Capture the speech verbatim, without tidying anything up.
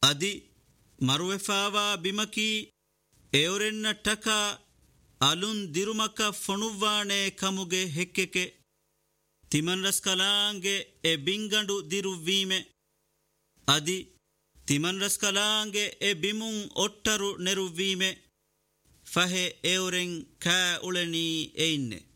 ಅದಿ ಮರುವೆಫಾವಾ ಬಿಮಕಿ ಎವರೆನ್ನ ಟಕ ಅಲುನ್ ದಿರುಮಕ ಫೊಣುವ್ವಾಣೆ ಕಮುಗೆ ಹೆಕ್ಕೆಕೆ ತಿಮನ್ ರಸ್ ಕಲಾಂಗೆ ಎ ಬಿಂಗಂಡು ದಿರುವೀಮೆ ಅದಿ ತಿಮನ್ ರಸ್ ಕಲಾಂಗೆ ಎ ಬಿಮುಂ ಒಟ್ಟರು ನೆರುವೀಮೆ ಫಹೆ ಎವರೆನ್ ಕಾ ಉಳನಿ ಎಯಿನ್ನೆ